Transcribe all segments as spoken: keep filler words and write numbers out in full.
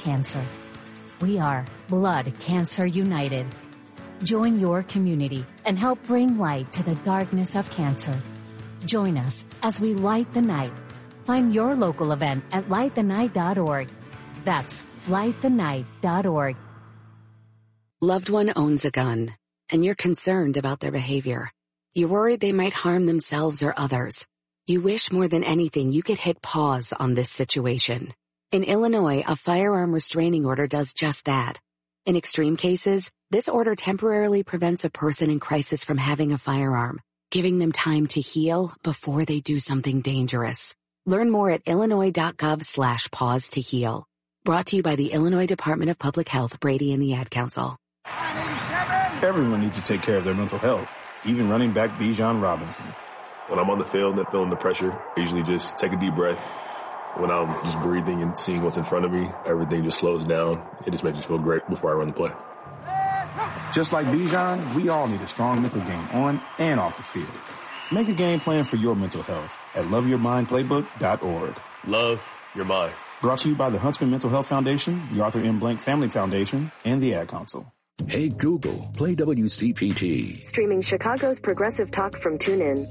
cancer. We are Blood Cancer United. Join your community and help bring light to the darkness of cancer. Join us as we light the night. Find your local event at light the night dot org. That's light the night dot org. Loved one owns a gun, and you're concerned about their behavior. You're worried they might harm themselves or others. You wish more than anything you could hit pause on this situation. In Illinois, a firearm restraining order does just that. In extreme cases, this order temporarily prevents a person in crisis from having a firearm, giving them time to heal before they do something dangerous. Learn more at illinois.gov slash pause to heal. Brought to you by the Illinois Department of Public Health, Brady and the Ad Council. Everyone needs to take care of their mental health, even running back Bijan Robinson. When I'm on the field and feeling the pressure, I usually just take a deep breath. When I'm just breathing and seeing what's in front of me, everything just slows down. It just makes me feel great before I run the play. Just like Bijan, we all need a strong mental game on and off the field. Make a game plan for your mental health at love your mind playbook dot org. Love your mind. Brought to you by the Huntsman Mental Health Foundation, the Arthur M. Blank Family Foundation, and the Ad Council. Hey, Google, play W C P T. Streaming Chicago's progressive talk from TuneIn.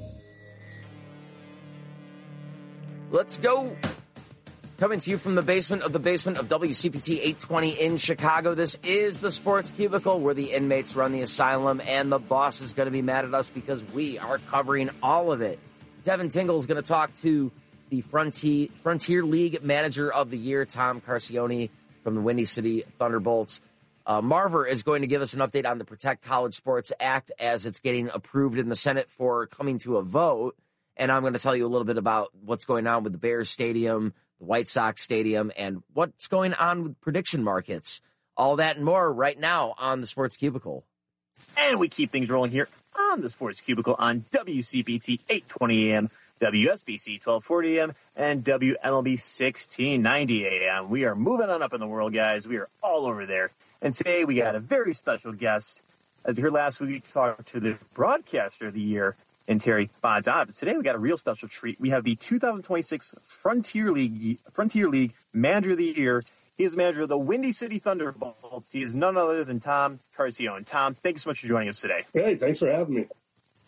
Let's go. Coming to you from the basement of the basement of W C P T eight twenty in Chicago. This is the Sports Cubicle, where the inmates run the asylum, and the boss is going to be mad at us because we are covering all of it. Devin Tingle is going to talk to the Frontier, Frontier League Manager of the Year, Tom Carcione from the Windy City Thunderbolts. Uh, Marver is going to give us an update on the Protect College Sports Act as it's getting approved in the Senate for coming to a vote. And I'm going to tell you a little bit about what's going on with the Bears Stadium, the White Sox Stadium, and what's going on with prediction markets. All that and more right now on the Sports Cubicle. And we keep things rolling here on the Sports Cubicle on W C P T eight twenty A M, W S B C twelve forty A M, and W M L B sixteen ninety A M. We are moving on up in the world, guys. We are all over there. And today we got a very special guest. As you heard last week, we talked to the Broadcaster of the Year, and Terry Fontaine. Today we got a real special treat. We have the two thousand twenty-six Frontier League Frontier League Manager of the Year. He is manager of the Windy City Thunderbolts. He is none other than Tom Carcione. Tom, thank you so much for joining us today. Hey, thanks for having me.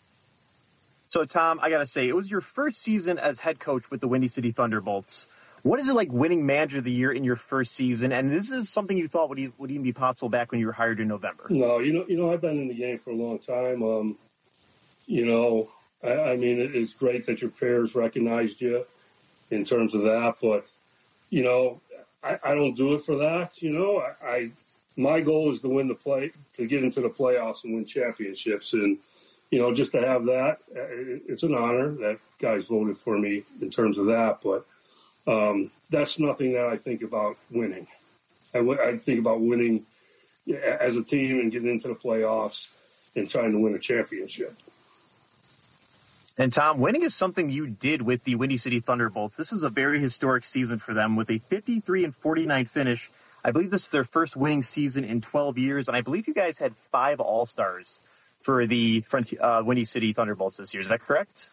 So, Tom, I got to say, it was your first season as head coach with the Windy City Thunderbolts. What is it like winning Manager of the Year in your first season? And this is something you thought would, would even be possible back when you were hired in November. No, you know, you know, I've been in the game for a long time. Um, You know, I, I mean, it, it's great that your peers recognized you in terms of that, but, you know, I, I don't do it for that. You know, I, I my goal is to win the play, to get into the playoffs and win championships. And, you know, just to have that, it, it's an honor that guys voted for me in terms of that. But um, that's nothing that I think about winning. I, I think about winning as a team and getting into the playoffs and trying to win a championship. And, Tom, winning is something you did with the Windy City Thunderbolts. This was a very historic season for them with a fifty-three and forty-nine finish. I believe this is their first winning season in twelve years, and I believe you guys had five All-Stars for the uh, Windy City Thunderbolts this year. Is that correct?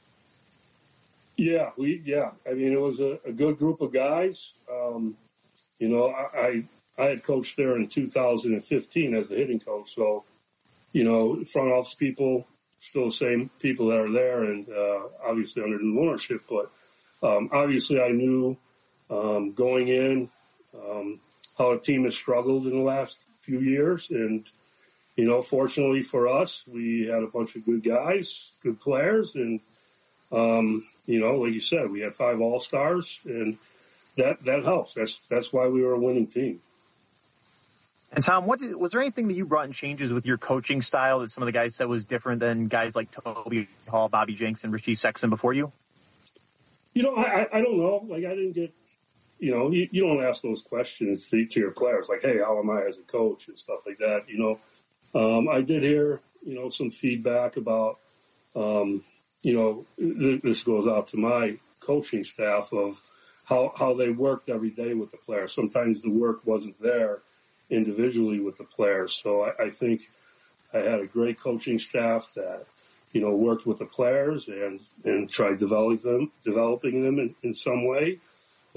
Yeah, we yeah. I mean, it was a, a good group of guys. Um, you know, I, I I had coached there in two thousand fifteen as the hitting coach, so, you know, front office people, still the same people that are there, and uh, obviously under new ownership. But um, obviously I knew um, going in um, how the team has struggled in the last few years. And, you know, fortunately for us, we had a bunch of good guys, good players. And, um, you know, like you said, we had five All-Stars, and that, that helps. That's, that's why we were a winning team. And, Tom, what did, was there anything that you brought in changes with your coaching style that some of the guys said was different than guys like Toby Hall, Bobby Jenks, and Richie Sexton before you? You know, I, I don't know. Like, I didn't get, you know, you, you don't ask those questions to, to your players, like, hey, how am I as a coach and stuff like that, you know. Um, I did hear, you know, some feedback about, um, you know, th- this goes out to my coaching staff of how, how they worked every day with the players. Sometimes the work wasn't there individually with the players. So I, I think I had a great coaching staff that, you know, worked with the players and, and tried developing them, developing them in, in some way. But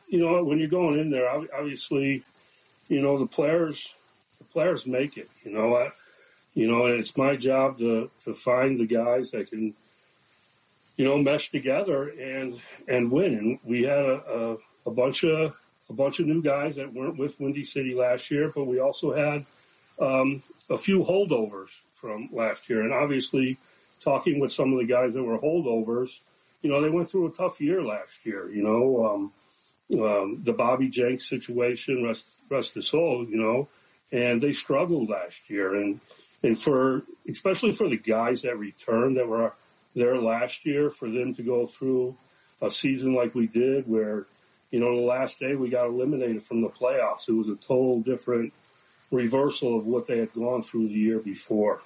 you know, when you're going in there, obviously, you know, the players, the players make it, you know, I, you know, and it's my job to, to find the guys that can, you know, mesh together and, and win. And we had a, a, a bunch of, a bunch of new guys that weren't with Windy City last year, but we also had, um, a few holdovers from last year. And obviously talking with some of the guys that were holdovers, you know, they went through a tough year last year, you know, um, um, the Bobby Jenks situation, rest, rest his soul, you know, and they struggled last year. And, and for, especially for the guys that returned that were there last year, for them to go through a season like we did where, you know, the last day we got eliminated from the playoffs. It was a total different reversal of what they had gone through the year before.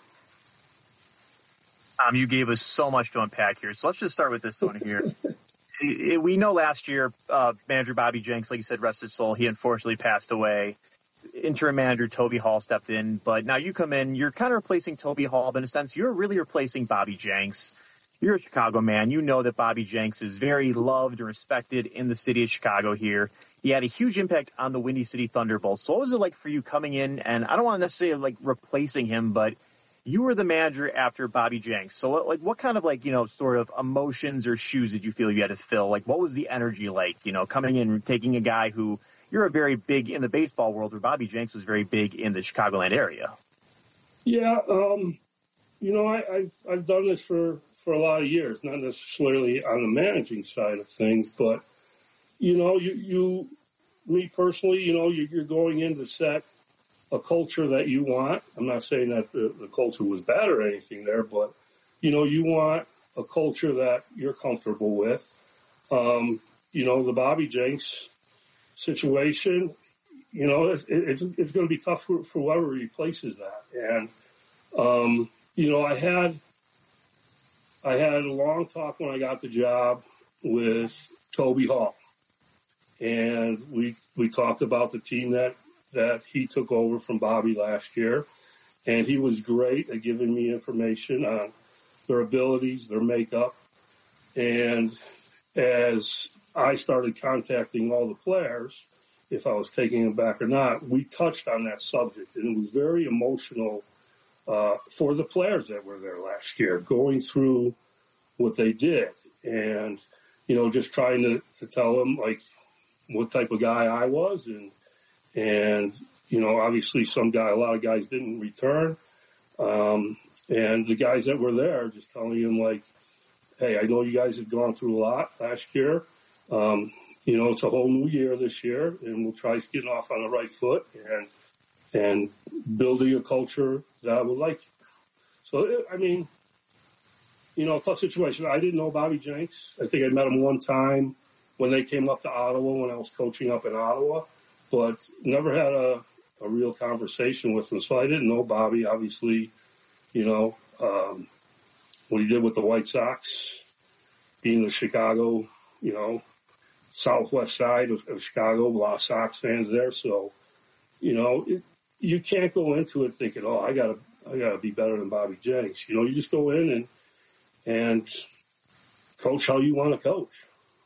Um, you gave us so much to unpack here. So let's just start with this one here. We know last year, uh, manager Bobby Jenks, like you said, rest his soul, he unfortunately passed away. Interim manager Toby Hall stepped in, but now you come in, you're kind of replacing Toby Hall, but in a sense, you're really replacing Bobby Jenks. You're a Chicago man. You know that Bobby Jenks is very loved and respected in the city of Chicago here. He had a huge impact on the Windy City Thunderbolts. So what was it like for you coming in, and I don't want to necessarily like replacing him, but you were the manager after Bobby Jenks. So like what kind of like, you know, sort of emotions or shoes did you feel you had to fill? Like what was the energy like, you know, coming in and taking a guy who you're a very big in the baseball world where Bobby Jenks was very big in the Chicagoland area? Yeah. Um, you know, I, I've, I've done this for, for a lot of years, not necessarily on the managing side of things, but you know, you, you, me personally, you know, you, you're going in to set a culture that you want. I'm not saying that the, the culture was bad or anything there, but, you know, you want a culture that you're comfortable with. Um, you know, the Bobby Jenks situation, you know, it's, it's, it's going to be tough for, for whoever replaces that. And, um, you know, I had, I had a long talk when I got the job with Toby Hall. And we, we talked about the team that, that he took over from Bobby last year. And he was great at giving me information on their abilities, their makeup. And as I started contacting all the players, if I was taking them back or not, we touched on that subject. And it was very emotional uh, for the players that were there last year, going through what they did. And, you know, just trying to, to tell them, like, what type of guy I was. And, and, you know, obviously some guy, a lot of guys didn't return. Um, and the guys that were there, just telling them like, hey, I know you guys have gone through a lot last year. Um, you know, it's a whole new year this year, and we'll try getting off on the right foot and, and building a culture that I would like. So, I mean, you know, tough situation. I didn't know Bobby Jenks. I think I met him one time when they came up to Ottawa when I was coaching up in Ottawa, but never had a, a real conversation with him. So I didn't know Bobby, obviously, you know, um, what he did with the White Sox, being the Chicago, you know, southwest side of, of Chicago, a lot of Sox fans there. So, you know, it, you can't go into it thinking, oh, I gotta, I gotta be better than Bobby Jenks. You know, you just go in and, and coach how you want to coach.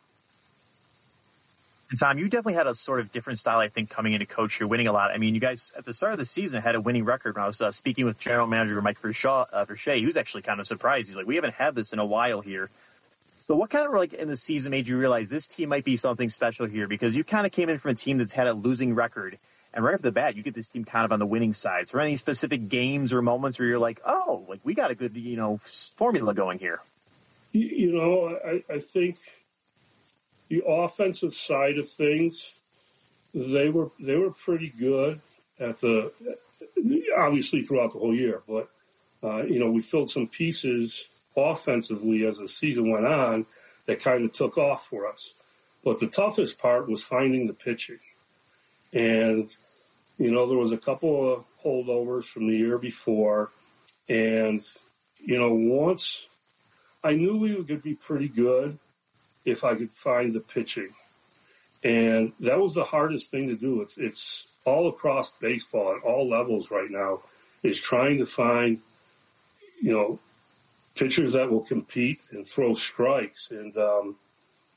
And Tom, you definitely had a sort of different style, I think, coming into coach. You're winning a lot. I mean, you guys at the start of the season had a winning record. When I was uh, speaking with general manager Mike Vershaw, uh, Vershay, he was actually kind of surprised. He's like, we haven't had this in a while here. So what kind of, like, in the season made you realize this team might be something special here? Because you kind of came in from a team that's had a losing record. And right off the bat, you get this team kind of on the winning side. So are there any specific games or moments where you're like, oh, like, we got a good, you know, formula going here? You, you know, I, I think the offensive side of things, they were they were pretty good at the obviously throughout the whole year. But uh, you know, we filled some pieces offensively as the season went on that kind of took off for us. But the toughest part was finding the pitching, and you know, there was a couple of holdovers from the year before, and you know, once I knew we could be pretty good if I could find the pitching. And that was the hardest thing to do. It's, it's all across baseball at all levels right now is trying to find, you know, pitchers that will compete and throw strikes. And, um,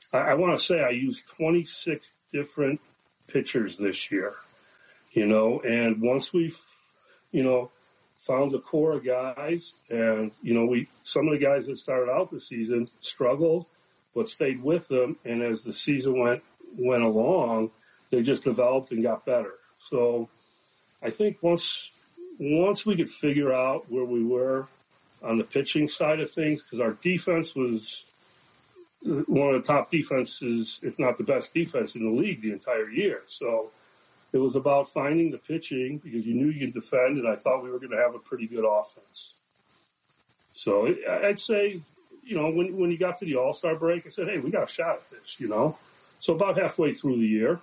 I, I want to say I used twenty-six different pitchers this year, you know, and once we, you know, found a core of guys and, you know, we, some of the guys that started out the season struggled, but stayed with them. And as the season went, went along, they just developed and got better. So I think once, once we could figure out where we were on the pitching side of things, because our defense was one of the top defenses, if not the best defense in the league the entire year. So it was about finding the pitching because you knew you could defend, and I thought we were going to have a pretty good offense. So it, I'd say, you know, when when you got to the All-Star break, I said, hey, we got a shot at this, you know. So about halfway through the year.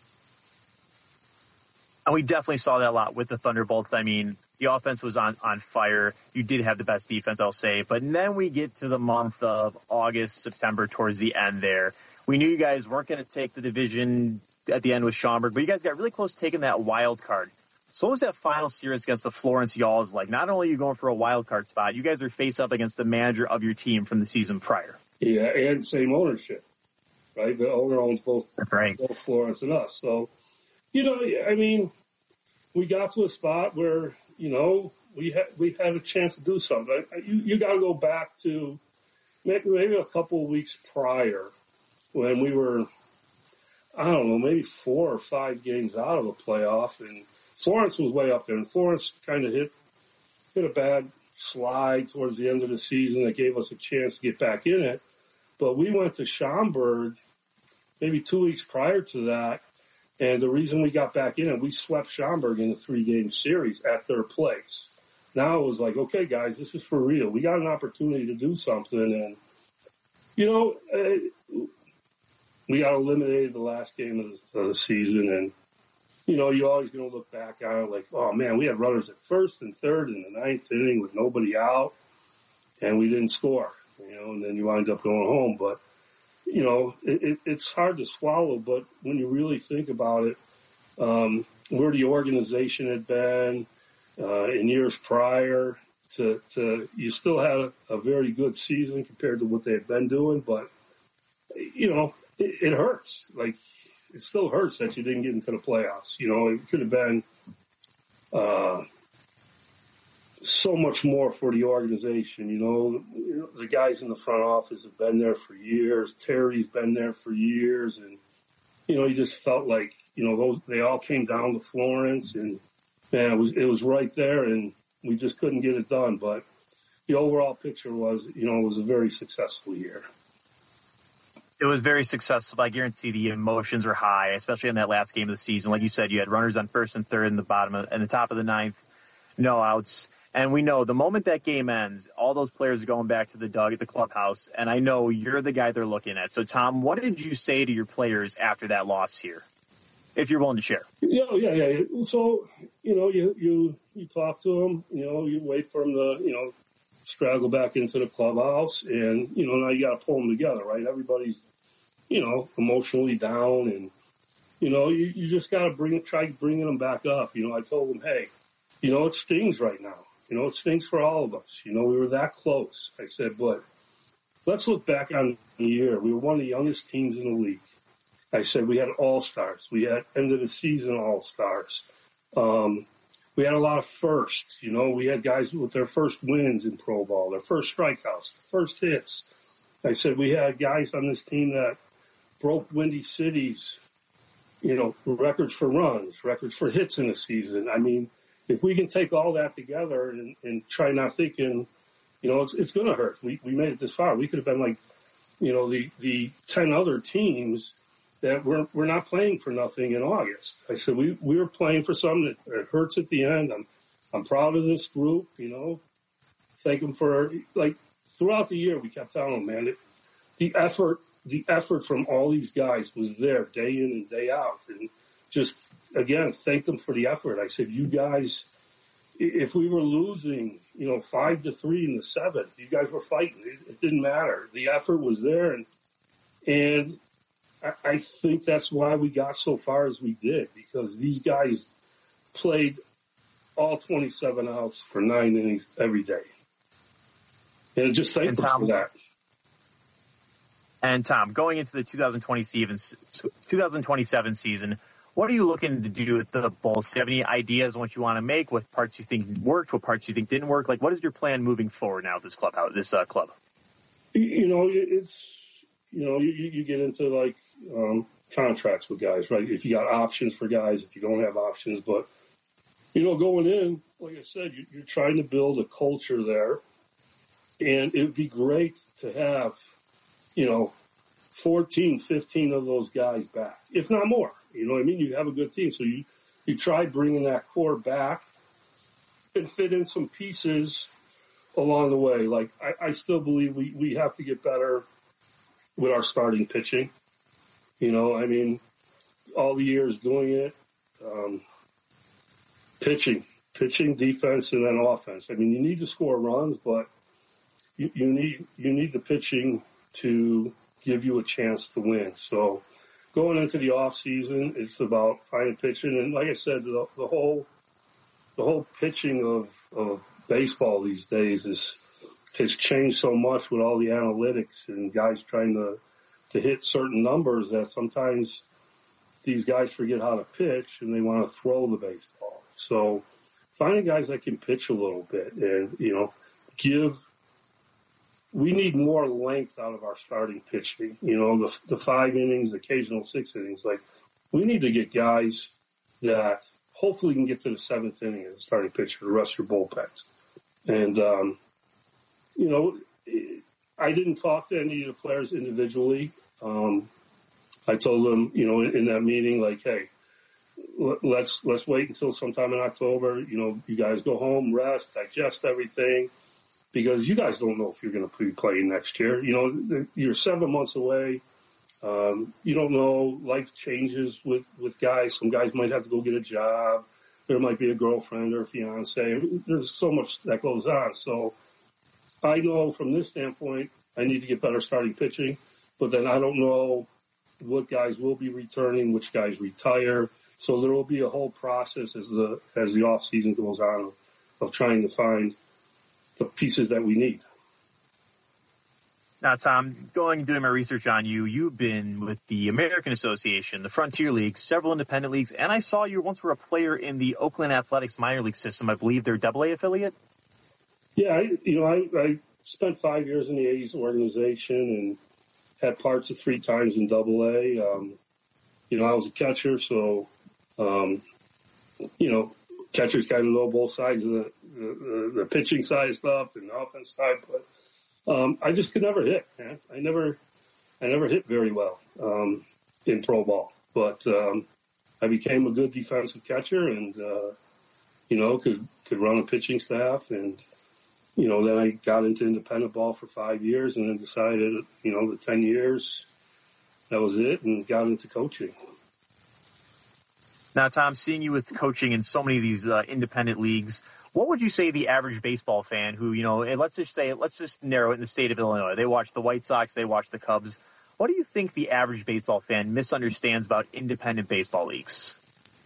And we definitely saw that a lot with the Thunderbolts. I mean, the offense was on, on fire. You did have the best defense, I'll say. But then we get to the month of August, September, towards the end there. We knew you guys weren't going to take the division at the end with Schaumburg, but you guys got really close to taking that wild card. So what was that final series against the Florence Yalls like? Not only are you going for a wild card spot, you guys are face up against the manager of your team from the season prior. Yeah, and same ownership, right? The owner owns both, right. both Florence and us. So, you know, I mean, we got to a spot where, you know, we had we had a chance to do something. You, you got to go back to maybe, maybe a couple of weeks prior when we were, I don't know, maybe four or five games out of a playoff, and Florence was way up there, and Florence kind of hit hit a bad slide towards the end of the season that gave us a chance to get back in it. But we went to Schaumburg maybe two weeks prior to that, and the reason we got back in it, we swept Schaumburg in a three-game series at their place. Now it was like, okay, guys, this is for real. We got an opportunity to do something, and, you know, uh, we got eliminated the last game of the, of the season, and, you know, you're always going to look back on it like, oh, man, we had runners at first and third in the ninth inning with nobody out, and we didn't score, you know, and then you wind up going home. But, you know, it, it, it's hard to swallow, but when you really think about it, um, where the organization had been uh, in years prior to, to you still had a, a very good season compared to what they had been doing, but, you know, it, it hurts. Like, it still hurts that you didn't get into the playoffs. You know, it could have been uh, so much more for the organization. You know, you know, the guys in the front office have been there for years. Terry's been there for years. And, you know, you just felt like, you know, those they all came down to Florence. And, man, it was, it was right there, and we just couldn't get it done. But the overall picture was, you know, it was a very successful year. It was very successful. I guarantee the emotions were high, especially in that last game of the season. Like you said, you had runners on first and third in the bottom of, and the top of the ninth, no outs. And we know the moment that game ends, all those players are going back to the dug at the clubhouse. And I know you're the guy they're looking at. So, Tom, what did you say to your players after that loss here, if you're willing to share? Yeah, yeah, yeah. So, you know, you you you talk to them. You know, you wait for them to, you know, straggle back into the clubhouse, and, you know, now you got to pull them together, right? Everybody's, you know, emotionally down, and, you know, you, you just got to bring, try bringing them back up. You know, I told them, hey, you know, it stings right now. You know, it stings for all of us. You know, we were that close. I said, but let's look back on the year. We were one of the youngest teams in the league. I said, we had all-stars. We had end of the season all-stars. Um, We had a lot of firsts, you know. We had guys with their first wins in pro ball, their first strikeouts, first hits. I said we had guys on this team that broke Windy City's, you know, records for runs, records for hits in a season. I mean, if we can take all that together and, and try not thinking, you know, it's it's going to hurt. We we made it this far. We could have been like, you know, the the ten other teams that we're we're not playing for nothing in August. I said we we were playing for something that it hurts at the end. I'm I'm proud of this group, you know. Thank them for, like, throughout the year we kept telling them, man, it, the effort the effort from all these guys was there day in and day out, and just again thank them for the effort. I said, you guys, if we were losing, you know, five to three in the seventh, you guys were fighting. It, it didn't matter. The effort was there, and and. I think that's why we got so far as we did, because these guys played all twenty-seven outs for nine innings every day. And just thank them for that. And Tom, going into the two thousand twenty season, twenty twenty-seven season, what are you looking to do with the Bulls? Do you have any ideas on what you want to make? What parts you think worked? What parts you think didn't work? Like, what is your plan moving forward now? This club, this uh, club. You know, it's you know you, you get into like um, contracts with guys, right? If you got options for guys, if you don't have options, but you know, going in, like I said, you, you're trying to build a culture there, and it would be great to have, you know, fourteen, fifteen of those guys back, if not more. You know what I mean? You have a good team. So you, you try bringing that core back and fit in some pieces along the way. Like, I, I still believe we, we have to get better with our starting pitching. You know, I mean, all the years doing it, um, pitching, pitching, defense, and then offense. I mean, you need to score runs, but you, you need you need the pitching to give you a chance to win. So going into the off season, it's about finding pitching. And like I said, the, the whole, the whole pitching of, of baseball these days is, has changed so much with all the analytics and guys trying to, to hit certain numbers that sometimes these guys forget how to pitch and they want to throw the baseball. So finding guys that can pitch a little bit and, you know, give, we need more length out of our starting pitching. You know, the, the five innings, the occasional six innings. Like, we need to get guys that hopefully can get to the seventh inning as a starting pitcher, the rest of your bullpens. And, um, you know, I didn't talk to any of the players individually. Um, I told them, you know, in, in that meeting, like, hey, let's let's wait until sometime in October. You know, you guys go home, rest, digest everything. Because you guys don't know if you're going to be playing next year. You know, you're seven months away. Um, you don't know. Life changes with, with guys. Some guys might have to go get a job. There might be a girlfriend or a fiance. There's so much that goes on. So I know from this standpoint, I need to get better starting pitching. But then I don't know what guys will be returning, which guys retire. So there will be a whole process as the as the off season goes on of, of trying to find the pieces that we need. Now, Tom, going and doing my research on you, you've been with the American Association, the Frontier League, several independent leagues, and I saw you once were a player in the Oakland Athletics minor league system. I believe they're double A affiliate? Yeah, I, you know, I, I spent five years in the A's organization and had parts of three times in double A. Um, you know, I was a catcher, so, um, you know, catchers kind of know both sides of the, the, the pitching side of stuff and the offense side, but um, I just could never hit, man. I never, I never hit very well um, in pro ball, but um, I became a good defensive catcher and, uh, you know, could, could run a pitching staff. And, you know, then I got into independent ball for five years and then decided, you know, the ten years, that was it, and got into coaching. Now, Tom, seeing you with coaching in so many of these uh, independent leagues, what would you say the average baseball fan who, you know, let's just say, let's just narrow it in the state of Illinois. They watch the White Sox, they watch the Cubs. What do you think the average baseball fan misunderstands about independent baseball leagues?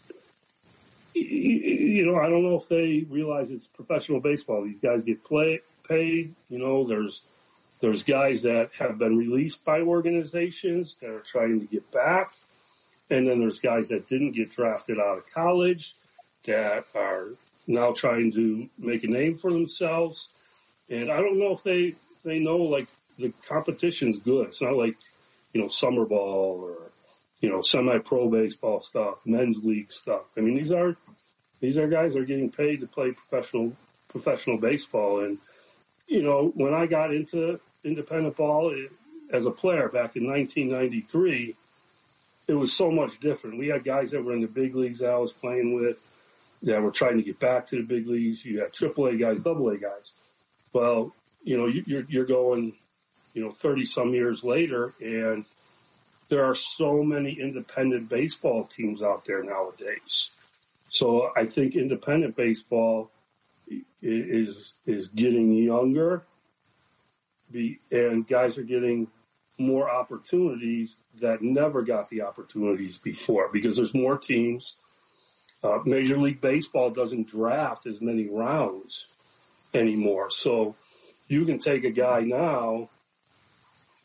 You know, I don't know if they realize it's professional baseball. These guys get play, paid. You know, there's there's guys that have been released by organizations that are trying to get back. And then there's guys that didn't get drafted out of college that are now trying to make a name for themselves. And I don't know if they, they know, like, the competition's good. It's not like, you know, summer ball or, you know, semi-pro baseball stuff, men's league stuff. I mean, these are these are guys that are getting paid to play professional professional baseball. And, you know, when I got into independent ball it, as a player back in nineteen ninety-three, it was so much different. We had guys that were in the big leagues that I was playing with that were trying to get back to the big leagues. You had triple A guys, double A guys. Well, you know, you're, you're going, you know, thirty some years later, and there are so many independent baseball teams out there nowadays. So I think independent baseball is, is getting younger, and guys are getting more opportunities that never got the opportunities before because there's more teams. Uh, Major League Baseball doesn't draft as many rounds anymore. So you can take a guy now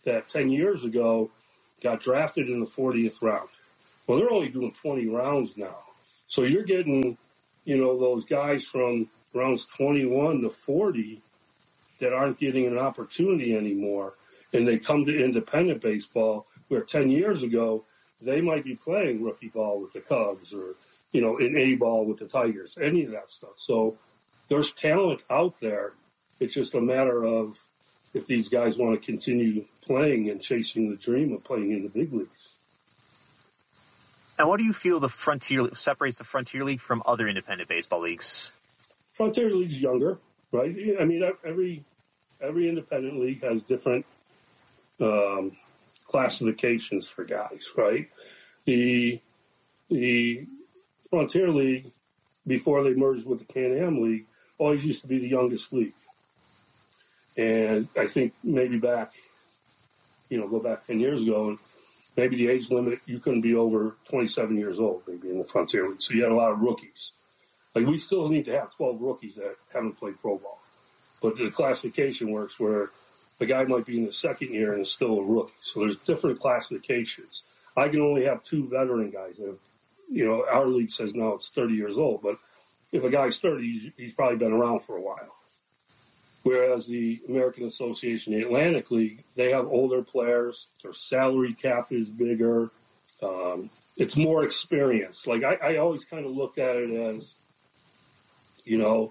that ten years ago got drafted in the fortieth round. Well, they're only doing twenty rounds now. So you're getting, you know, those guys from rounds twenty-one to forty that aren't getting an opportunity anymore. And they come to independent baseball where ten years ago they might be playing rookie ball with the Cubs or, you know, in A ball with the Tigers, any of that stuff. So there's talent out there. It's just a matter of if these guys want to continue playing and chasing the dream of playing in the big leagues. And what do you feel the Frontier separates the Frontier League from other independent baseball leagues? Frontier League's younger, right? I mean, every every independent league has different um, classifications for guys, right? The the Frontier League, before they merged with the Can-Am League, always used to be the youngest league. And I think maybe back, you know, go back ten years ago, and maybe the age limit, you couldn't be over twenty-seven years old, maybe, in the Frontier League. So you had a lot of rookies. Like, we still need to have twelve rookies that haven't played pro ball. But the classification works where the guy might be in the second year and is still a rookie. So there's different classifications. I can only have two veteran guys. That have, you know, our league says now it's thirty years old. But if a guy's thirty, he's, he's probably been around for a while. Whereas the American Association, the Atlantic League, they have older players. Their salary cap is bigger. Um, it's more experience. Like, I, I always kind of look at it as, you know,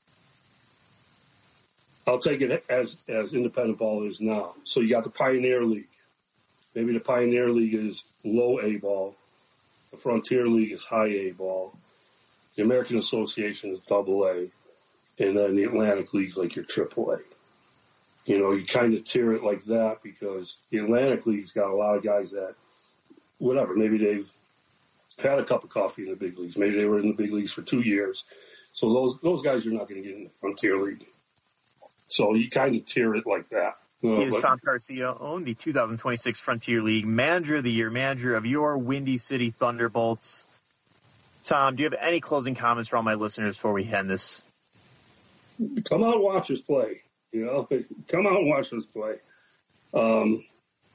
I'll take it as, as independent ball is now. So you got the Pioneer League. Maybe the Pioneer League is low A ball. The Frontier League is high A ball. The American Association is double A. And then the Atlantic League's like your triple A. You know, you kind of tier it like that because the Atlantic League's got a lot of guys that, whatever, maybe they've had a cup of coffee in the big leagues. Maybe they were in the big leagues for two years. So those those guys you're not going to get in the Frontier League. So you kind of tier it like that. Uh, he is Tom Carcione, the two thousand twenty-six Frontier League Manager of the Year, manager of your Windy City Thunderbolts. Tom, do you have any closing comments for all my listeners before we end this? Come out and watch us play. You know, come out and watch us play. Um,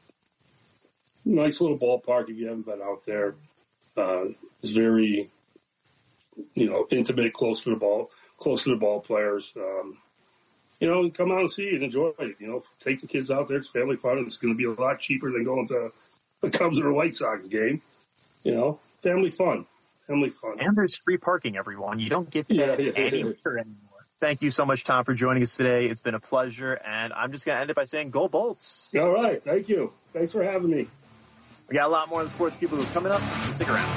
nice little ballpark if you haven't been out there. Uh, it's very, you know, intimate, close to the ball, close to the ball players. Um, you know, come out and see it and enjoy it. You know, take the kids out there. It's family fun. It's going to be a lot cheaper than going to a Cubs or a White Sox game. You know, family fun. Family fun. And there's free parking, everyone. You don't get that yeah, yeah, anywhere yeah. anymore. Thank you so much, Tom, for joining us today. It's been a pleasure, and I'm just going to end it by saying go Bolts. All right. Thank you. Thanks for having me. We got a lot more of the Sports Cubicle coming up, so stick around.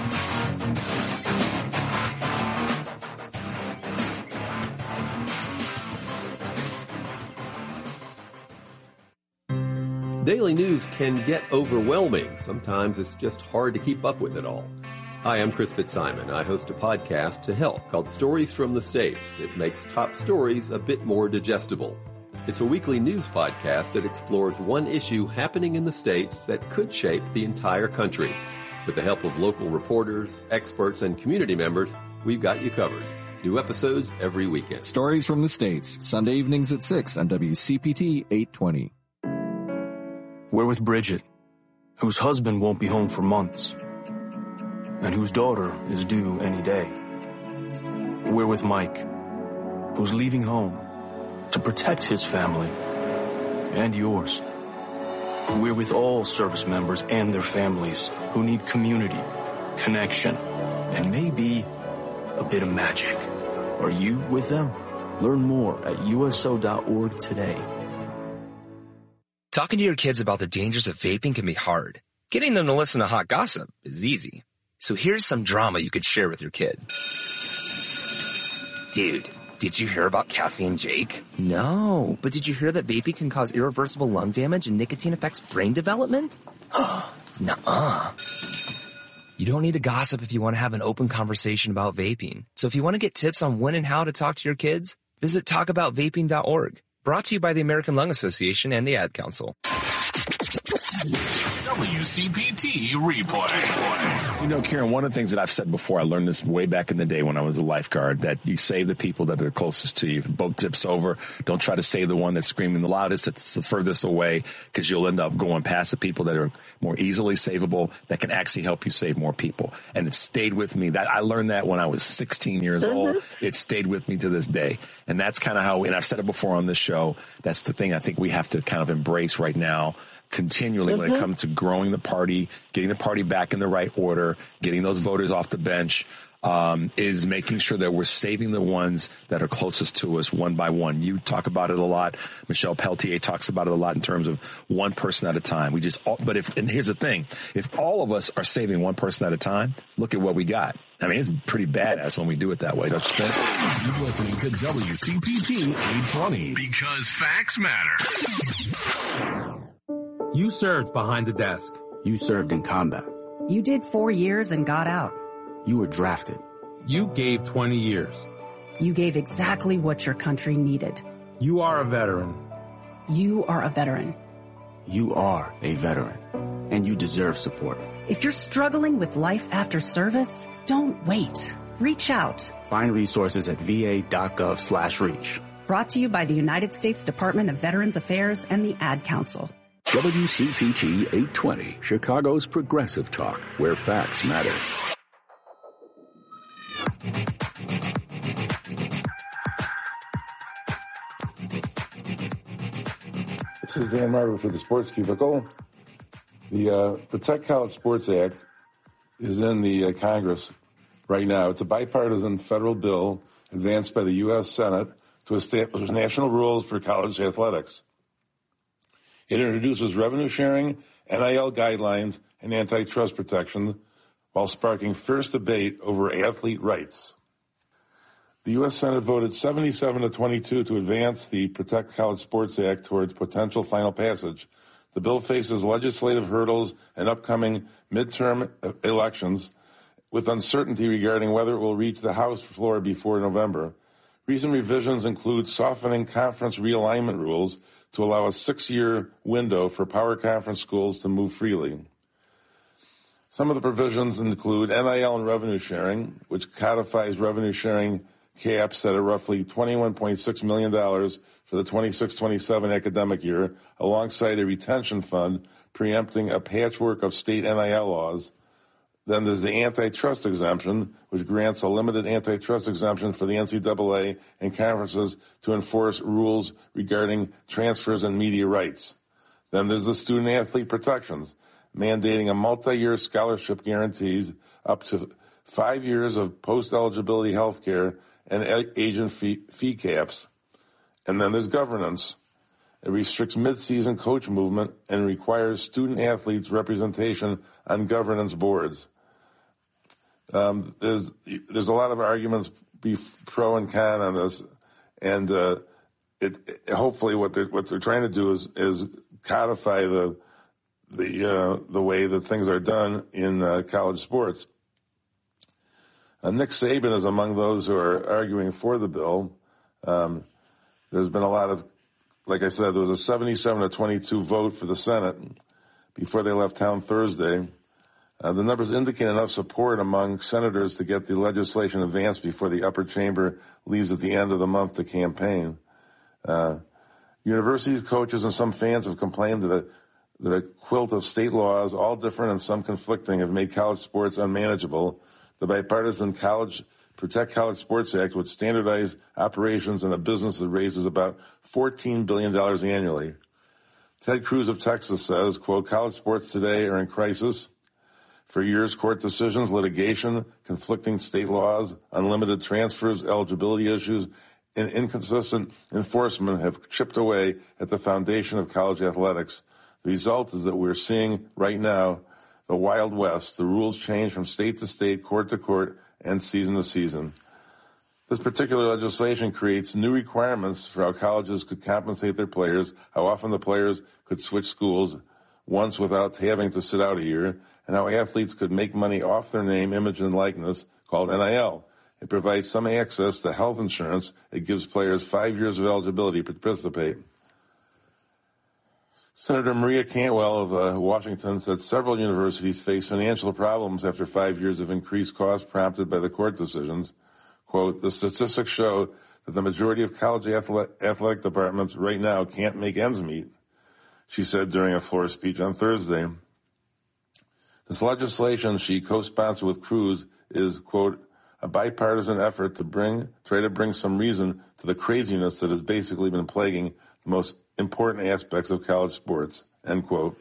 Daily news can get overwhelming. Sometimes it's just hard to keep up with it all. Hi, I'm Chris Fitzsimon. I host a podcast to help called Stories from the States. It makes top stories a bit more digestible. It's a weekly news podcast that explores one issue happening in the States that could shape the entire country. With the help of local reporters, experts, and community members, we've got you covered. New episodes every weekend. Stories from the States, Sunday evenings at six on W C P T eight twenty. We're with Bridget, whose husband won't be home for months, and whose daughter is due any day. We're with Mike, who's leaving home to protect his family and yours. We're with all service members and their families who need community, connection, and maybe a bit of magic. Are you with them? Learn more at U S O dot org today. Talking to your kids about the dangers of vaping can be hard. Getting them to listen to hot gossip is easy. So here's some drama you could share with your kid. Dude, did you hear about Cassie and Jake? No, but did you hear that vaping can cause irreversible lung damage and nicotine affects brain development? Nuh-uh. You don't need to gossip if you want to have an open conversation about vaping. So if you want to get tips on when and how to talk to your kids, visit talk about vaping dot org. Brought to you by the American Lung Association and the Ad Council. W C P T replay. You know, Karen, one of the things that I've said before, I learned this way back in the day when I was a lifeguard, that you save the people that are closest to you. If a boat tips over, don't try to save the one that's screaming the loudest, that's the furthest away, because you'll end up going past the people that are more easily savable, that can actually help you save more people. And it stayed with me. That I learned that when I was sixteen years mm-hmm. old. It stayed with me to this day. And that's kind of how, and I've said it before on this show, that's the thing I think we have to kind of embrace right now, continually mm-hmm. when it comes to growing the party, getting the party back in the right order, getting those voters off the bench, um, is making sure that we're saving the ones that are closest to us one by one. You talk about it a lot. Michelle Peltier talks about it a lot in terms of one person at a time. We just, but if, and here's the thing, if all of us are saving one person at a time, look at what we got. I mean, it's pretty badass when we do it that way, don't you think? You're listening to W C P T eight twenty. Because facts matter. You served behind the desk. You served in combat. You did four years and got out. You were drafted. You gave twenty years. You gave exactly what your country needed. You are a veteran. You are a veteran. You are a veteran. And you deserve support. If you're struggling with life after service, don't wait. Reach out. Find resources at va.gov slash reach. Brought to you by the United States Department of Veterans Affairs and the Ad Council. W C P T eight twenty, Chicago's progressive talk, where facts matter. This is Dan Marver for the Sports Cubicle. The uh, Protect College Sports Act is in the uh, Congress right now. It's a bipartisan federal bill advanced by the U S Senate to establish national rules for college athletics. It introduces revenue sharing, N I L guidelines, and antitrust protection while sparking fierce debate over athlete rights. The U S Senate voted seventy-seven to twenty-two to advance the Protect College Sports Act towards potential final passage. The bill faces legislative hurdles and upcoming midterm elections, with uncertainty regarding whether it will reach the House floor before November. Recent revisions include softening conference realignment rules to allow a six-year window for power conference schools to move freely. Some of the provisions include N I L and revenue sharing, which codifies revenue sharing caps at a roughly twenty-one point six million dollars for the twenty-six twenty-seven academic year, alongside a retention fund preempting a patchwork of state N I L laws. Then there's the antitrust exemption, which grants a limited antitrust exemption for the N C double A and conferences to enforce rules regarding transfers and media rights. Then there's the student-athlete protections, mandating a multi-year scholarship guarantees up to five years of post-eligibility health care and agent fee, fee caps. And then there's governance. It restricts mid-season coach movement and requires student-athletes representation on governance boards. Um, there's there's a lot of arguments, be pro and con on this, and uh, it, it hopefully what they're what they're trying to do is is codify the the uh, the way that things are done in uh, college sports. Uh, Nick Saban is among those who are arguing for the bill. Um, there's been a lot of, like I said, there was a seventy-seven to twenty-two vote for the Senate before they left town Thursday. Uh, the numbers indicate enough support among senators to get the legislation advanced before the upper chamber leaves at the end of the month to campaign. Uh, universities, coaches, and some fans have complained that a, that a quilt of state laws, all different and some conflicting, have made college sports unmanageable. The bipartisan College Protect College Sports Act would standardize operations in a business that raises about fourteen billion dollars annually. Ted Cruz of Texas says, quote, college sports today are in crisis. For years, court decisions, litigation, conflicting state laws, unlimited transfers, eligibility issues, and inconsistent enforcement have chipped away at the foundation of college athletics. The result is that we're seeing right now the Wild West. The rules change from state to state, court to court, and season to season. This particular legislation creates new requirements for how colleges could compensate their players, how often the players could switch schools once without having to sit out a year, and how athletes could make money off their name, image, and likeness, called N I L. It provides some access to health insurance. It gives players five years of eligibility to participate. Senator Maria Cantwell of uh, Washington said several universities face financial problems after five years of increased costs prompted by the court decisions. Quote, the statistics show that the majority of college athletic departments right now can't make ends meet, she said during a floor speech on Thursday. This legislation she co-sponsored with Cruz is, quote, a bipartisan effort to bring, try to bring some reason to the craziness that has basically been plaguing the most important aspects of college sports, end quote.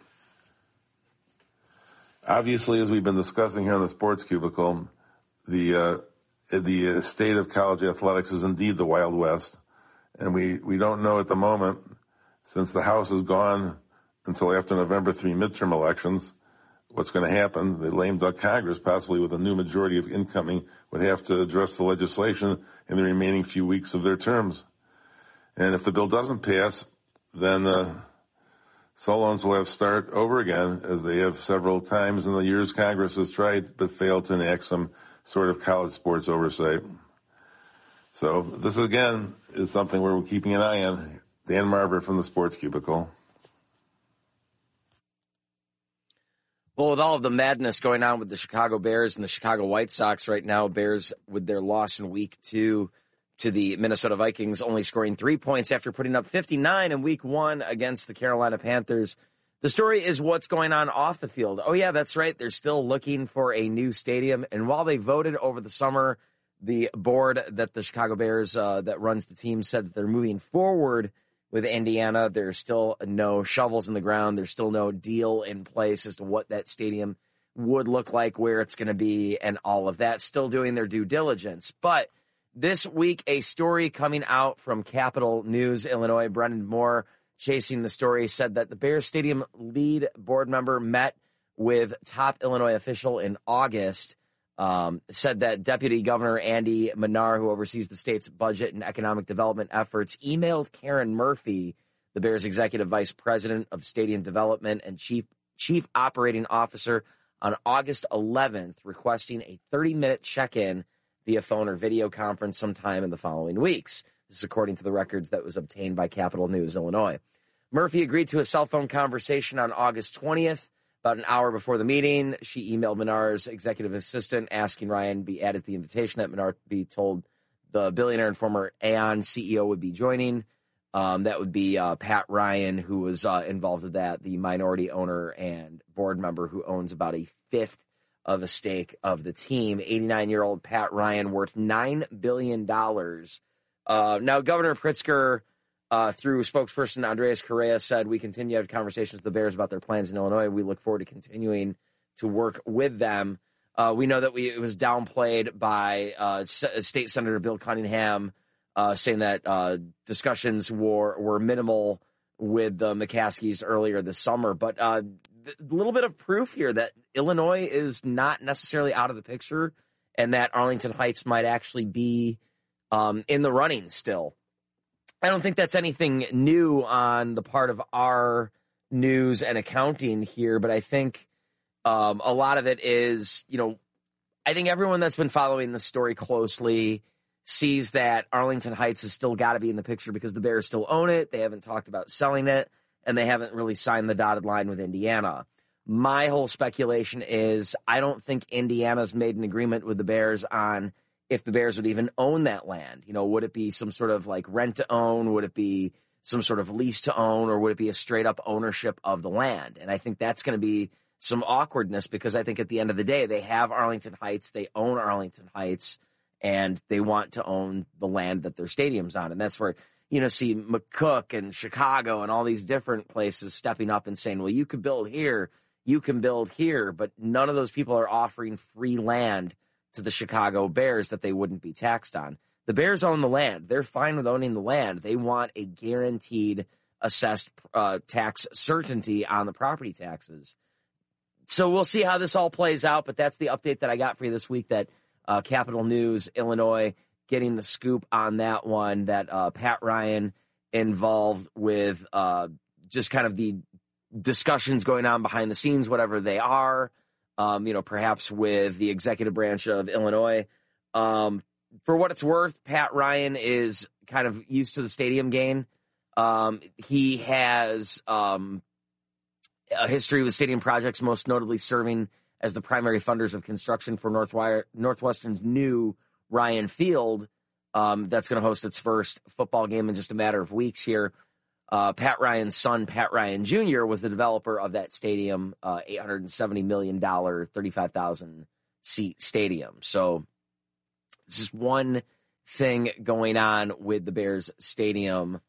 Obviously, as we've been discussing here on the Sports Cubicle, the uh, the state of college athletics is indeed the Wild West, and we, we don't know at the moment, since the House is gone until after November third midterm elections, what's going to happen. The lame duck Congress, possibly with a new majority of incoming, would have to address the legislation in the remaining few weeks of their terms. And if the bill doesn't pass, then uh, Solons will have to start over again, as they have several times in the years Congress has tried but failed to enact some sort of college sports oversight. So this, again, is something where we're keeping an eye on. Dan Marver from the Sports Cubicle. Well, with all of the madness going on with the Chicago Bears and the Chicago White Sox right now, Bears with their loss in week two to the Minnesota Vikings, only scoring three points after putting up fifty-nine in week one against the Carolina Panthers. The story is what's going on off the field. Oh, yeah, that's right. They're still looking for a new stadium. And while they voted over the summer, the board that the Chicago Bears, uh, that runs the team, said that they're moving forward with Indiana. There's still no shovels in the ground. There's still no deal in place as to what that stadium would look like, where it's going to be, and all of that. Still doing their due diligence. But this week, a story coming out from Capital News, Illinois, Brendan Moore, chasing the story, said that the Bears Stadium lead board member met with top Illinois official in August, um, said that Deputy Governor Andy Manar, who oversees the state's budget and economic development efforts, emailed Karen Murphy, the Bears Executive Vice President of Stadium Development and Chief Chief Operating Officer, on August eleventh, requesting a thirty-minute check-in via phone or video conference sometime in the following weeks. This is according to the records that was obtained by Capital News, Illinois. Murphy agreed to a cell phone conversation on August twentieth. About an hour before the meeting, she emailed Menar's executive assistant asking Ryan be added to the invitation that Menar be told the billionaire and former Aon C E O would be joining. Um, that would be uh, Pat Ryan, who was uh, involved with that, the minority owner and board member who owns about a fifth of a stake of the team. eighty-nine-year-old Pat Ryan, worth nine billion dollars. Uh, now, Governor Pritzker, uh, through spokesperson Andreas Correa, said, we continue to have conversations with the Bears about their plans in Illinois. We look forward to continuing to work with them. Uh, we know that we, it was downplayed by uh, S- State Senator Bill Cunningham, uh, saying that uh, discussions were, were minimal with the McCaskies earlier this summer. But uh, a little bit of proof here that Illinois is not necessarily out of the picture and that Arlington Heights might actually be um, in the running still. I don't think that's anything new on the part of our news and accounting here, but I think um, a lot of it is, you know, I think everyone that's been following the story closely sees that Arlington Heights has still got to be in the picture because the Bears still own it. They haven't talked about selling it, and they haven't really signed the dotted line with Indiana. My whole speculation is I don't think Indiana's made an agreement with the Bears on if the Bears would even own that land. You know, would it be some sort of like rent to own? Would it be some sort of lease to own? Or would it be a straight up ownership of the land? And I think that's going to be some awkwardness because I think at the end of the day, they have Arlington Heights, they own Arlington Heights, and they want to own the land that their stadium's on. And that's where, you know, see McCook and Chicago and all these different places stepping up and saying, well, you could build here, you can build here, but none of those people are offering free land to the Chicago Bears that they wouldn't be taxed on. The Bears own the land. They're fine with owning the land. They want a guaranteed assessed uh, tax certainty on the property taxes. So we'll see how this all plays out, but that's the update that I got for you this week, that uh, Capital News, Illinois, getting the scoop on that one, that uh, Pat Ryan involved with uh, just kind of the discussions going on behind the scenes, whatever they are, um, you know, perhaps with the executive branch of Illinois. Um, for what it's worth, Pat Ryan is kind of used to the stadium game. Um, he has um, a history with stadium projects, most notably serving as the primary funders of construction for Northwire, Northwestern's new Ryan Field. Um, that's going to host its first football game in just a matter of weeks here. Uh, Pat Ryan's son, Pat Ryan Junior, was the developer of that stadium, uh, eight hundred seventy million dollars, thirty-five thousand seat stadium. So this is one thing going on with the Bears stadium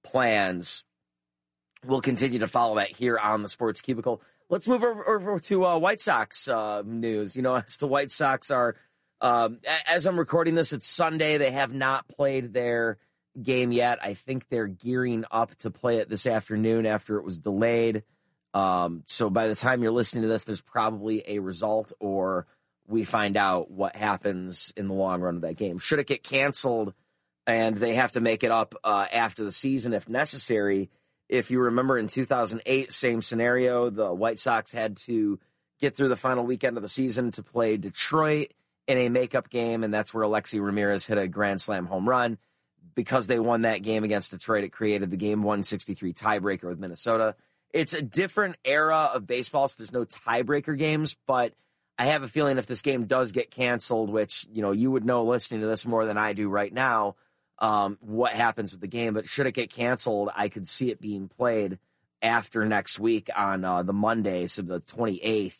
plans. We'll continue to follow that here on the Sports Cubicle. Let's move over, over to uh, White Sox uh, news. You know, as the White Sox are, um, as I'm recording this, it's Sunday. They have not played their game yet. I think they're gearing up to play it this afternoon after it was delayed. Um, so by the time you're listening to this, there's probably a result, or we find out what happens in the long run of that game. Should it get canceled and they have to make it up uh, after the season if necessary? If you remember in two thousand eight, same scenario, the White Sox had to get through the final weekend of the season to play Detroit in a makeup game, and that's where Alexi Ramirez hit a grand slam home run. Because they won that game against Detroit, it created the game one sixty-three tiebreaker with Minnesota. It's a different era of baseball, so there's no tiebreaker games, but I have a feeling if this game does get canceled, which, you know, you would know listening to this more than I do right now, um, what happens with the game. But should it get canceled, I could see it being played after next week on uh, the Monday, so the twenty-eighth.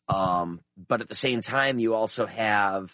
Um, but at the same time, you also have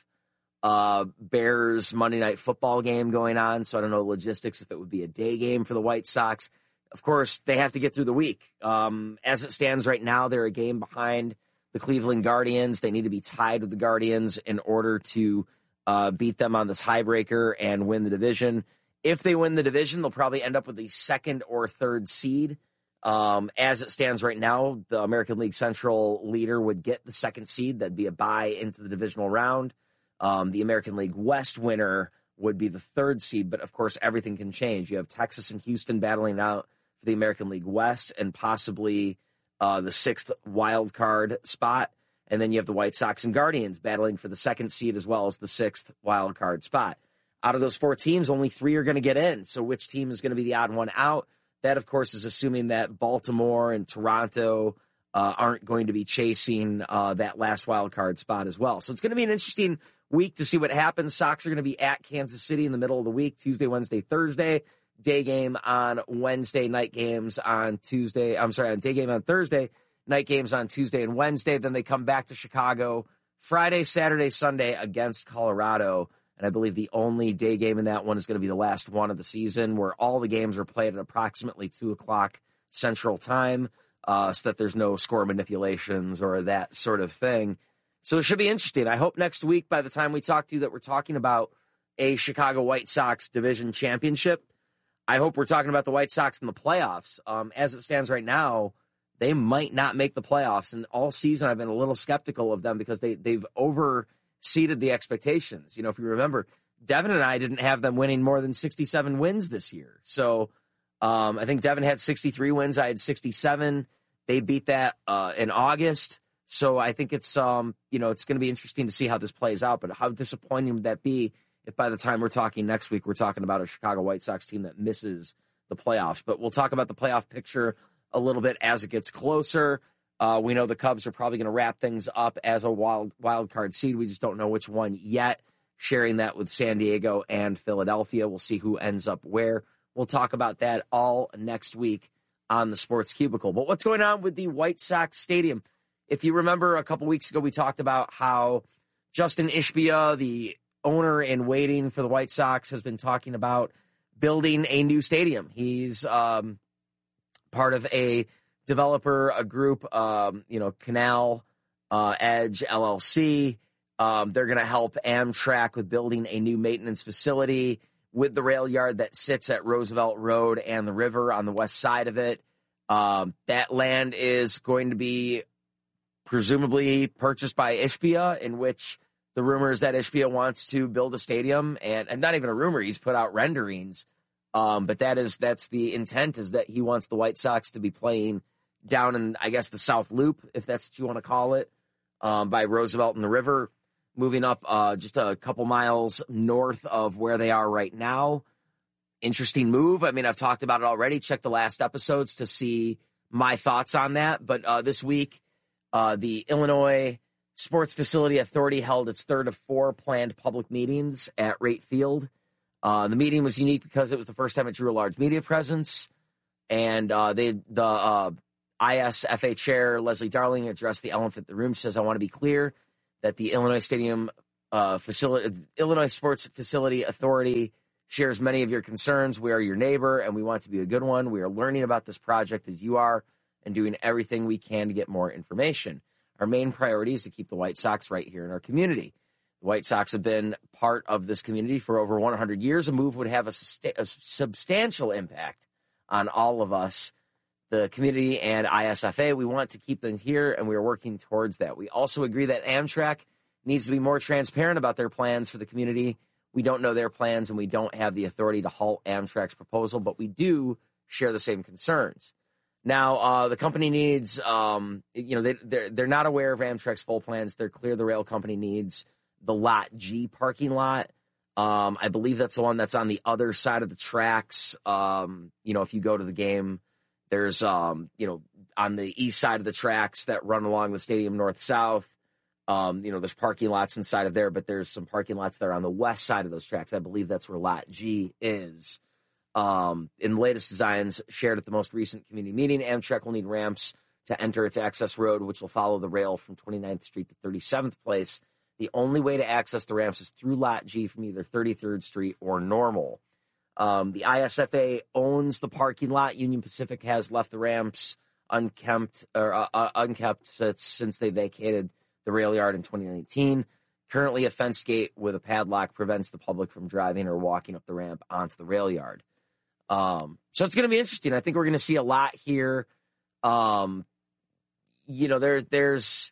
Uh, Bears Monday Night Football game going on, so I don't know logistics if it would be a day game for the White Sox. Of course, they have to get through the week. Um, as it stands right now, they're a game behind the Cleveland Guardians. They need to be tied with the Guardians in order to uh, beat them on the tiebreaker and win the division. If they win the division, they'll probably end up with the second or third seed. Um, as it stands right now, the American League Central leader would get the second seed. That'd be a bye into the divisional round. Um, the American League West winner would be the third seed, but of course everything can change. You have Texas and Houston battling out for the American League West and possibly uh, the sixth wild card spot, and then you have the White Sox and Guardians battling for the second seed as well as the sixth wild card spot. Out of those four teams, only three are going to get in. So which team is going to be the odd one out? That, of course, is assuming that Baltimore and Toronto uh, aren't going to be chasing uh, that last wild card spot as well. So it's going to be an interesting week to see what happens. Sox are going to be at Kansas City in the middle of the week, Tuesday, Wednesday, Thursday. Day game on Wednesday, night games on Tuesday. I'm sorry, on day game on Thursday, night games on Tuesday and Wednesday. Then they come back to Chicago Friday, Saturday, Sunday against Colorado. And I believe the only day game in that one is going to be the last one of the season, where all the games are played at approximately two o'clock Central Time, uh, so that there's no score manipulations or that sort of thing. So it should be interesting. I hope next week, by the time we talk to you, that we're talking about a Chicago White Sox division championship. I hope we're talking about the White Sox in the playoffs. Um, as it stands right now, they might not make the playoffs. And all season, I've been a little skeptical of them because they, they've overseeded the expectations. You know, if you remember, Devin and I didn't have them winning more than sixty-seven wins this year. So um, I think Devin had sixty-three wins. I had sixty-seven. They beat that uh, in August. So I think it's, um, you know, it's going to be interesting to see how this plays out. But how disappointing would that be if by the time we're talking next week, we're talking about a Chicago White Sox team that misses the playoffs? But we'll talk about the playoff picture a little bit as it gets closer. Uh, we know the Cubs are probably going to wrap things up as a wild wild card seed. We just don't know which one yet. Sharing that with San Diego and Philadelphia. We'll see who ends up where. We'll talk about that all next week on the Sports Cubicle. But what's going on with the White Sox Stadium? If you remember, a couple weeks ago, we talked about how Justin Ishbia, the owner in waiting for the White Sox, has been talking about building a new stadium. He's um, part of a developer, a group, um, you know, Canal uh, Edge L L C. Um, they're going to help Amtrak with building a new maintenance facility with the rail yard that sits at Roosevelt Road and the river on the west side of it. Um, that land is going to be presumably purchased by Ishbia, in which the rumor is that Ishbia wants to build a stadium, and, and not even a rumor, he's put out renderings. Um, but that is, that's the intent, is that he wants the White Sox to be playing down in, I guess, the South Loop, if that's what you want to call it, um, by Roosevelt and the river, moving up uh, just a couple miles north of where they are right now. Interesting move. I mean, I've talked about it already. Check the last episodes to see my thoughts on that. But uh, this week, uh, the Illinois Sports Facility Authority held its third of four planned public meetings at Rate Field. Uh, the meeting was unique because it was the first time it drew a large media presence. And uh, they, the uh, I S F A chair, Leslie Darling, addressed the elephant in the room. She says, I want to be clear that the Illinois Stadium uh, facility, Illinois Sports Facility Authority shares many of your concerns. We are your neighbor, and we want to be a good one. We are learning about this project as you are and doing everything we can to get more information. Our main priority is to keep the White Sox right here in our community. The White Sox have been part of this community for over one hundred years. A move would have a, susta- a substantial impact on all of us, the community and I S F A. We want to keep them here, and we are working towards that. We also agree that Amtrak needs to be more transparent about their plans for the community. We don't know their plans, and we don't have the authority to halt Amtrak's proposal, but we do share the same concerns. Now, uh, the company needs, um, you know, they, they're, they're not aware of Amtrak's full plans. They're clear the rail company needs the Lot G parking lot. Um, I believe that's the one that's on the other side of the tracks. Um, you know, if you go to the game, there's, um, you know, on the east side of the tracks that run along the stadium north-south. Um, you know, there's parking lots inside of there, but there's some parking lots that are on the west side of those tracks. I believe that's where Lot G is. Um, in the latest designs shared at the most recent community meeting, Amtrak will need ramps to enter its access road, which will follow the rail from twenty-ninth Street to thirty-seventh Place. The only way to access the ramps is through Lot G from either thirty-third Street or Normal. Um, the I S F A owns the parking lot. Union Pacific has left the ramps unkempt or uh, uh, unkept since they vacated the rail yard in twenty nineteen. Currently, a fence gate with a padlock prevents the public from driving or walking up the ramp onto the rail yard. Um, so it's going to be interesting. I think we're going to see a lot here. Um, you know, there, there's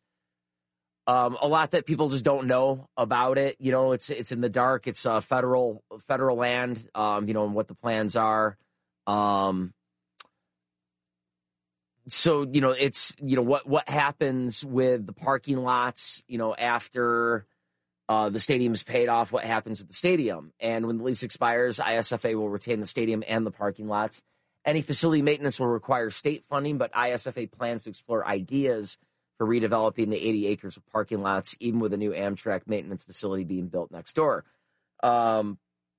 um, a lot that people just don't know about it. You know, it's it's in the dark. It's uh, federal federal land. Um, you know, and what the plans are. Um, so you know, it's you know what what happens with the parking lots. You know, after. Uh, the stadium is paid off, what happens with the stadium. And when the lease expires, I S F A will retain the stadium and the parking lots. Any facility maintenance will require state funding, but I S F A plans to explore ideas for redeveloping the eighty acres of parking lots, even with a new Amtrak maintenance facility being built next door. Um,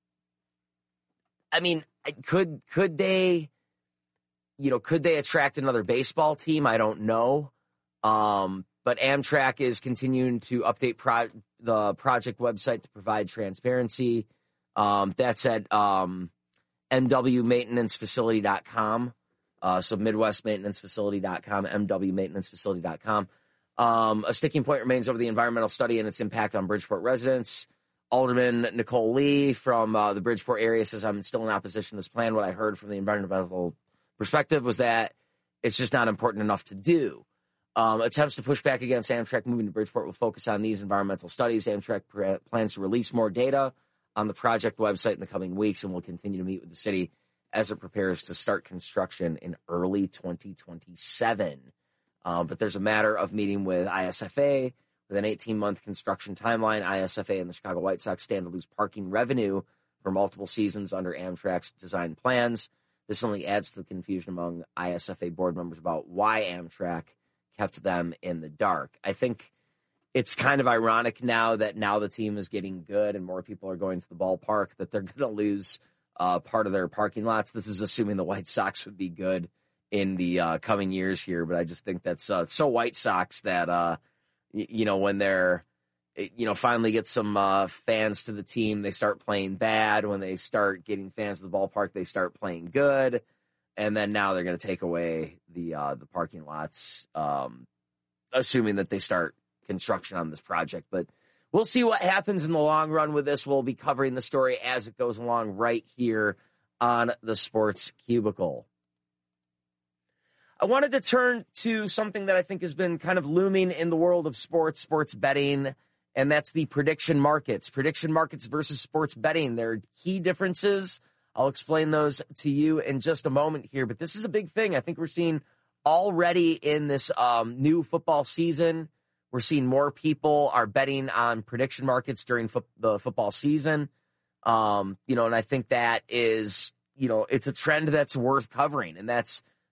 I mean, could could they, you know, could they attract another baseball team? I don't know. Um, but Amtrak is continuing to update pro- the project website to provide transparency. Um, that's at um, M W maintenance facility dot com. Uh, so Midwest Maintenance Facility dot com, M W maintenance facility dot com. Um, a sticking point remains over the environmental study and its impact on Bridgeport residents. Alderman Nicole Lee from uh, the Bridgeport area says, I'm still in opposition to this plan. What I heard from the environmental perspective was that it's just not important enough to do. Um, attempts to push back against Amtrak moving to Bridgeport will focus on these environmental studies. Amtrak pr- plans to release more data on the project website in the coming weeks and will continue to meet with the city as it prepares to start construction in early twenty twenty-seven. Um, but there's a matter of meeting with I S F A. With an eighteen-month construction timeline, I S F A and the Chicago White Sox stand to lose parking revenue for multiple seasons under Amtrak's design plans. This only adds to the confusion among I S F A board members about why Amtrak kept them in the dark. I think it's kind of ironic now that now the team is getting good and more people are going to the ballpark that they're going to lose uh, part of their parking lots. This is assuming the White Sox would be good in the uh, coming years here, but I just think that's uh, so White Sox that, uh, y- you know, when they're, you know, finally get some uh, fans to the team, they start playing bad. When they start getting fans to the ballpark, they start playing good. And then now they're going to take away the uh, the parking lots, um, assuming that they start construction on this project. But we'll see what happens in the long run with this. We'll be covering the story as it goes along right here on the Sports Cubicle. I wanted to turn to something that I think has been kind of looming in the world of sports, sports betting, and that's the prediction markets. Prediction markets versus sports betting. There are key differences. I'll explain those to you in just a moment here, but this is a big thing. I think we're seeing already in this um, new football season, we're seeing more people are betting on prediction markets during fo- the football season. Um, you know, and I think that is, you know, it's a trend that's worth covering, and that's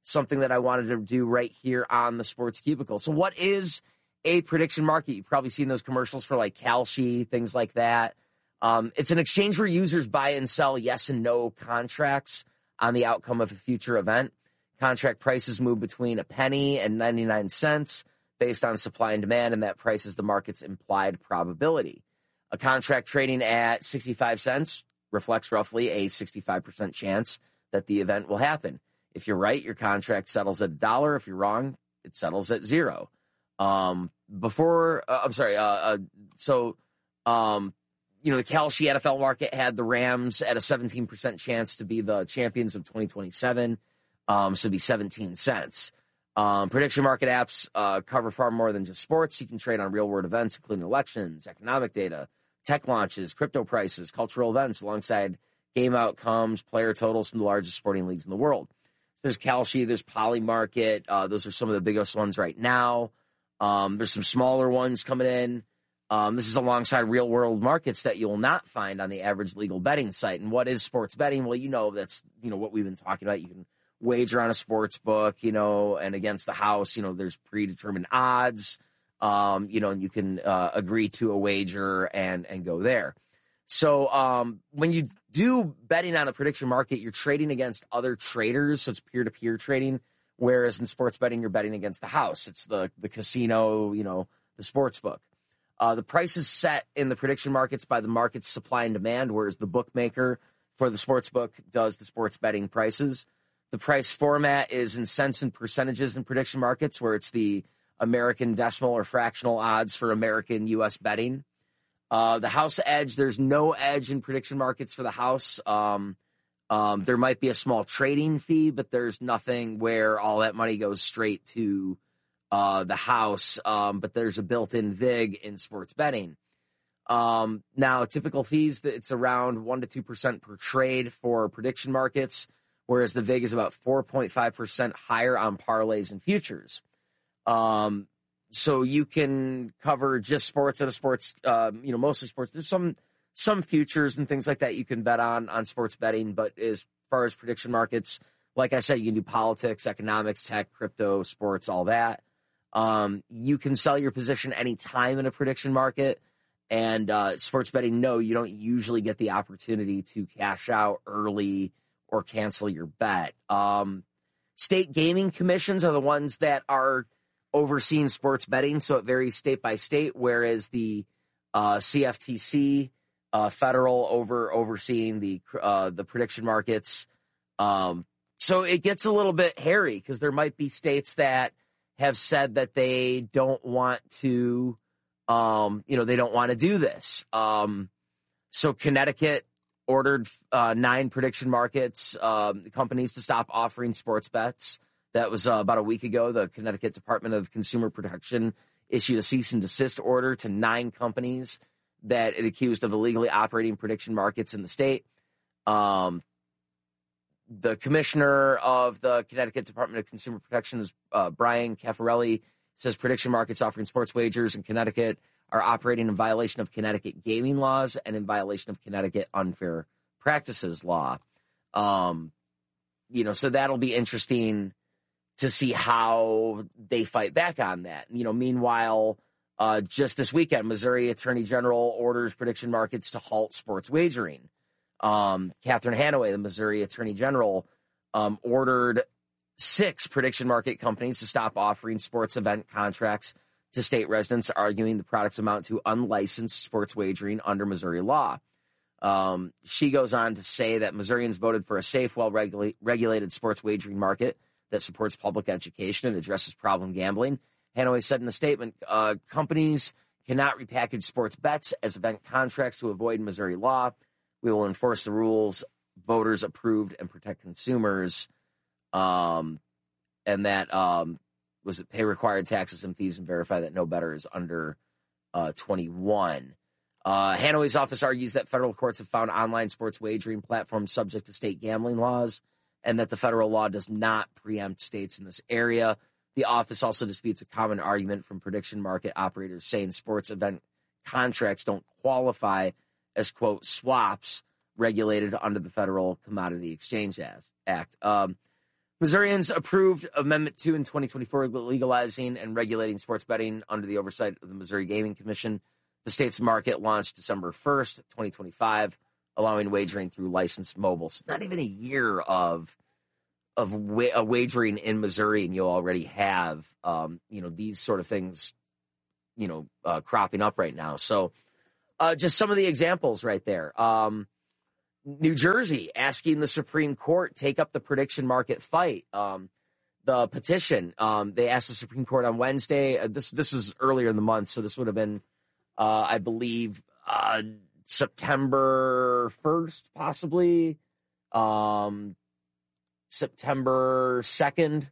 something that I wanted to do right here on the Sports Cubicle. So what is a prediction market? You've probably seen those commercials for like Kalshi, things like that. Um, it's an exchange where users buy and sell yes and no contracts on the outcome of a future event. Contract prices move between a penny and ninety-nine cents based on supply and demand, and that price is the market's implied probability. A contract trading at sixty-five cents reflects roughly a sixty-five percent chance that the event will happen. If you're right, your contract settles at a dollar. If you're wrong, it settles at zero. Um, before, uh, I'm sorry, uh, uh, so, um, you know, the Kalshi N F L market had the Rams at a seventeen percent chance to be the champions of twenty twenty-seven. Um, so it'd be seventeen cents. Um, prediction market apps uh, cover far more than just sports. You can trade on real-world events, including elections, economic data, tech launches, crypto prices, cultural events, alongside game outcomes, player totals from the largest sporting leagues in the world. There's Kalshi, there's Polymarket. Uh, those are some of the biggest ones right now. Um, there's some smaller ones coming in. Um, this is alongside real-world markets that you'll not find on the average legal betting site. And what is sports betting? Well, you know that's you know what we've been talking about. You can wager on a sports book, you know, and against the house, you know, there's predetermined odds, um, you know, and you can uh, agree to a wager and and go there. So um, when you do betting on a prediction market, you're trading against other traders, so it's peer-to-peer trading, whereas in sports betting, you're betting against the house. It's the the casino, you know, the sports book. Uh, the price is set in the prediction markets by the market's supply and demand, whereas the bookmaker for the sports book does the sports betting prices. The price format is in cents and percentages in prediction markets, where it's the American decimal or fractional odds for American U S betting. Uh, the house edge, there's no edge in prediction markets for the house. Um, um, there might be a small trading fee, but there's nothing where all that money goes straight to uh, the house. Um, but there's a built-in vig in sports betting. Um, now, typical fees, it's around one to two percent per trade for prediction markets, whereas the vig is about four point five percent higher on parlays and futures. Um, so you can cover just sports at a sports, um, you know, mostly sports. There's some some futures and things like that you can bet on on sports betting, but as far as prediction markets, like I said, you can do politics, economics, tech, crypto, sports, all that. Um, you can sell your position anytime in a prediction market. And uh, sports betting, no, you don't usually get the opportunity to cash out early or cancel your bet. Um, state gaming commissions are the ones that are overseeing sports betting, so it varies state by state, whereas the uh, C F T C, uh, federal, over overseeing the uh, the prediction markets. Um, so it gets a little bit hairy because there might be states that have said that they don't want to, um, you know, they don't want to do this. Um, so Connecticut ordered uh, nine prediction markets um, companies to stop offering sports bets. That was uh, about a week ago. The Connecticut Department of Consumer Protection issued a cease and desist order to nine companies that it accused of illegally operating prediction markets in the state. Um, the commissioner of the Connecticut Department of Consumer Protection is uh, Brian Caffarelli, says prediction markets offering sports wagers in Connecticut are operating in violation of Connecticut gaming laws and in violation of Connecticut unfair practices law. Um, you know, so that'll be interesting to see how they fight back on that. You know, meanwhile, uh, just this weekend, Missouri Attorney General orders prediction markets to halt sports wagering. Um, Catherine Hanaway, the Missouri Attorney General, um, ordered six prediction market companies to stop offering sports event contracts to state residents, arguing the products amount to unlicensed sports wagering under Missouri law. Um, she goes on to say that Missourians voted for a safe, well-regulated sports wagering market that supports public education and addresses problem gambling. Hanaway said in a statement, uh, companies cannot repackage sports bets as event contracts to avoid Missouri law. We will enforce the rules voters approved and protect consumers. Um, and that um, was it pay required taxes and fees and verify that no bettor is under uh, twenty-one. Uh, Hanaway's office argues that federal courts have found online sports wagering platforms subject to state gambling laws and that the federal law does not preempt states in this area. The office also disputes a common argument from prediction market operators saying sports event contracts don't qualify as, quote, swaps regulated under the Federal Commodity Exchange Act. Um, Missourians approved Amendment two in twenty twenty-four, legalizing and regulating sports betting under the oversight of the Missouri Gaming Commission. The state's market launched December first, twenty twenty-five, allowing wagering through licensed mobiles. Not even a year of of wa- uh, wagering in Missouri, and you already have, um, you know, these sort of things, you know, uh, cropping up right now. So uh, just some of the examples right there. Um, New Jersey asking the Supreme Court take up the prediction market fight. Um, the petition, um, they asked the Supreme Court on Wednesday. Uh, this this was earlier in the month, so this would have been, uh, I believe, uh, September first, possibly, um, September second.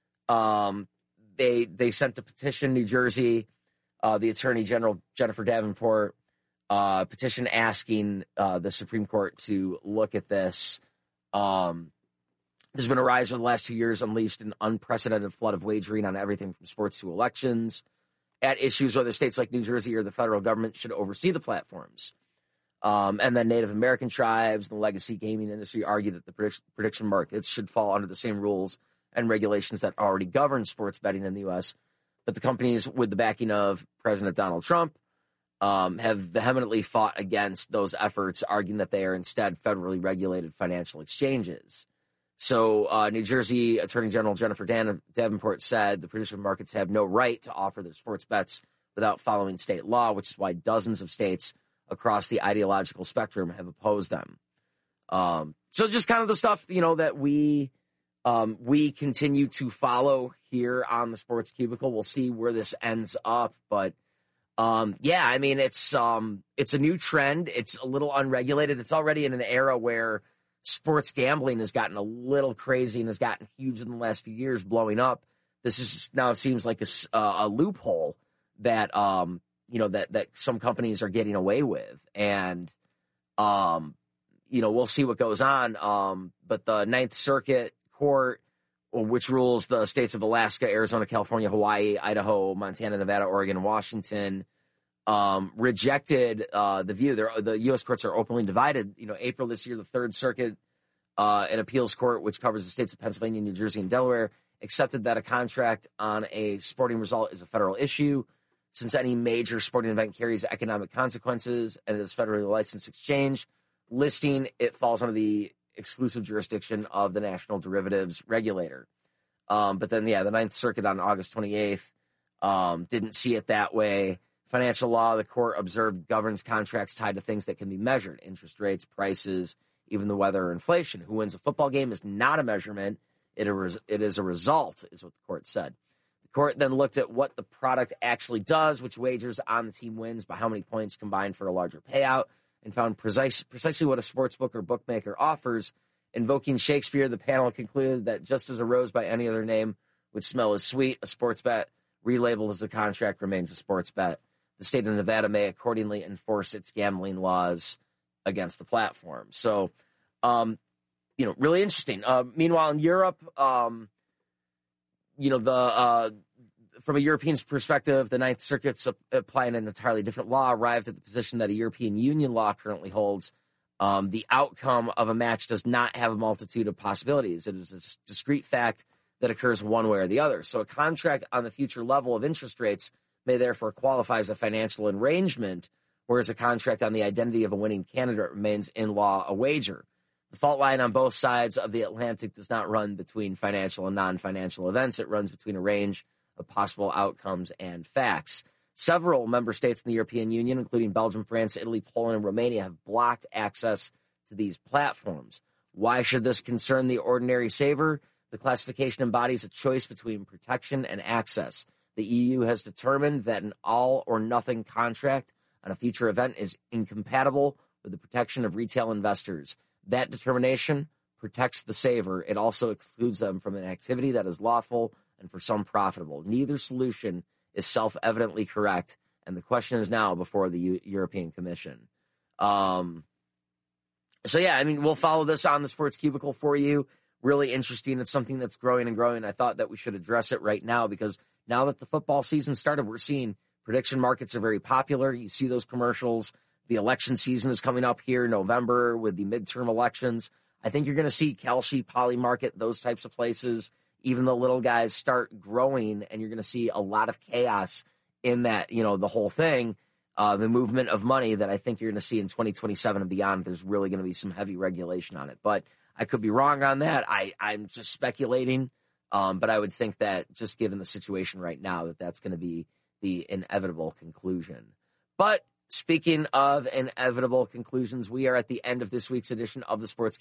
Um, they they sent a petition, New Jersey, uh, the Attorney General Jennifer Davenport. Uh, petition asking uh, the Supreme Court to look at this. Um, there's been a rise over the last two years, unleashed an unprecedented flood of wagering on everything from sports to elections. At issues whether states like New Jersey or the federal government should oversee the platforms. Um, and then Native American tribes and the legacy gaming industry argue that the prediction, prediction markets should fall under the same rules and regulations that already govern sports betting in the U S. But the companies, with the backing of President Donald Trump, Um, have vehemently fought against those efforts, arguing that they are instead federally regulated financial exchanges. So uh, New Jersey Attorney General Jennifer Dan- Davenport said the prediction markets have no right to offer their sports bets without following state law, which is why dozens of states across the ideological spectrum have opposed them. Um, so just kind of the stuff, you know, that we um, we continue to follow here on the Sports Cubicle. We'll see where this ends up, but Um, yeah, I mean, it's, um, it's a new trend. It's a little unregulated. It's already in an era where sports gambling has gotten a little crazy and has gotten huge in the last few years, blowing up. This is now, it seems like a, uh, a loophole that, um, you know, that, that some companies are getting away with. And, um, you know, we'll see what goes on. Um, but the Ninth Circuit Court, which rules the states of Alaska, Arizona, California, Hawaii, Idaho, Montana, Nevada, Oregon, and Washington, um, rejected uh, the view. They're, the U S courts are openly divided. You know, April this year, the Third Circuit, uh, an appeals court, which covers the states of Pennsylvania, New Jersey, and Delaware, accepted that a contract on a sporting result is a federal issue. Since any major sporting event carries economic consequences and is federally licensed exchange listing, it falls under the exclusive jurisdiction of the National Derivatives Regulator. Um, but then, yeah, the Ninth Circuit on August twenty-eighth um, didn't see it that way. Financial law, the court observed, governs contracts tied to things that can be measured: interest rates, prices, even the weather or inflation. Who wins a football game is not a measurement. It, it is a result, is what the court said. The court then looked at what the product actually does, which wagers on the team wins by how many points combined for a larger payout, and found precise, precisely what a sportsbook or bookmaker offers. Invoking Shakespeare, the panel concluded that just as a rose by any other name would smell as sweet, a sports bet relabeled as a contract remains a sports bet. The state of Nevada may accordingly enforce its gambling laws against the platform. So, um, you know, really interesting. Uh, meanwhile, in Europe, um, you know, the uh, from a European perspective, the Ninth Circuit's applying an entirely different law, arrived at the position that a European Union law currently holds. Um, the outcome of a match does not have a multitude of possibilities. It is a discrete fact that occurs one way or the other. So a contract on the future level of interest rates may therefore qualify as a financial arrangement, whereas a contract on the identity of a winning candidate remains in law a wager. The fault line on both sides of the Atlantic does not run between financial and non-financial events. It runs between a range of possible outcomes and facts. Several member states in the European Union, including Belgium, France, Italy, Poland, and Romania, have blocked access to these platforms. Why should this concern the ordinary saver? The classification embodies a choice between protection and access. The E U has determined that an all-or-nothing contract on a future event is incompatible with the protection of retail investors. That determination protects the saver. It also excludes them from an activity that is lawful and for some profitable. Neither solution is self-evidently correct, and the question is now before the U- European Commission. Um, so, yeah, I mean, we'll follow this on the Sports Cubicle for you. Really interesting. It's something that's growing and growing. I thought that we should address it right now because now that the football season started, we're seeing prediction markets are very popular. You see those commercials. The election season is coming up here in November with the midterm elections. I think you're going to see Kalshi, Poly Market, those types of places, even the little guys start growing, and you're going to see a lot of chaos in that, you know, the whole thing, uh, the movement of money that I think you're going to see in twenty twenty-seven and beyond. There's really going to be some heavy regulation on it. But I could be wrong on that. I, I'm just speculating. Um, but I would think that just given the situation right now, that that's going to be the inevitable conclusion. But speaking of inevitable conclusions, we are at the end of this week's edition of the Sports